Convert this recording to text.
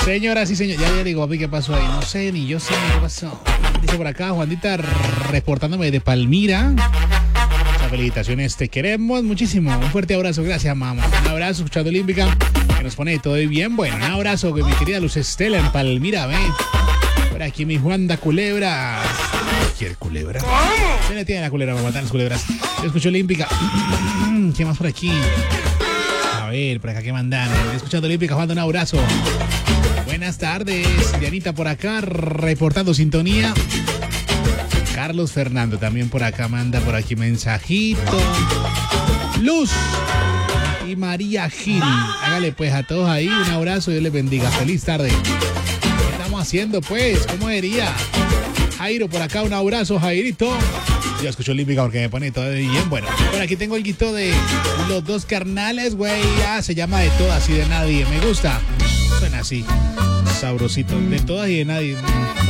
Señoras y señores, ya digo, papi, ¿qué pasó ahí? No sé, ni yo sé ni qué pasó. Dice por acá, Juanita, reportándome de Palmira. Felicitaciones, te queremos muchísimo. Un fuerte abrazo, gracias, mamá. Un abrazo, escuchando Olímpica, que nos pone todo bien. Bueno, un abrazo, mi querida Luz Estela en Palmira, ve. Por aquí mi Juanda Culebra. ¿Quiere culebra? Se le tiene la culebra para matar las culebras. Yo escucho Olímpica. ¿Qué más por aquí? A ver, por acá, ¿qué mandan? Escuchando Olímpica, Juanda, un abrazo. Buenas tardes, Dianita por acá, reportando sintonía. Carlos Fernando también por acá manda por aquí mensajito. Luz y María Gil. Hágale pues a todos ahí un abrazo y Dios les bendiga. Feliz tarde. ¿Qué estamos haciendo pues? ¿Cómo diría? Jairo por acá, un abrazo, Jairito. Yo escucho Olímpica porque me pone todo bien. Bueno, por aquí tengo el guito de Los Dos Carnales, güey. Se llama De Todas y de Nadie. Me gusta. Suena así. Sabrosito. De Todas y de Nadie.